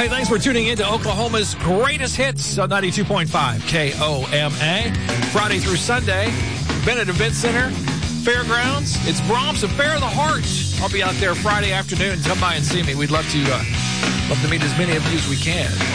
Hey, thanks for tuning in to Oklahoma's greatest hits on 92.5 KOMA. Friday through Sunday, Bennett Event Center, Fairgrounds. It's Brahms and Fair of the Heart. I'll be out there Friday afternoon. Come by and see me. We'd love to meet as many of you as we can.